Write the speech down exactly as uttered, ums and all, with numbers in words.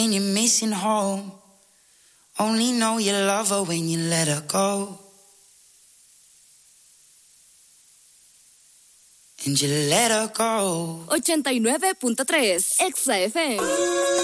And you're missing home. Only know you love her when you let her go. And you let her go. ochenta y nueve punto tres Exa F M.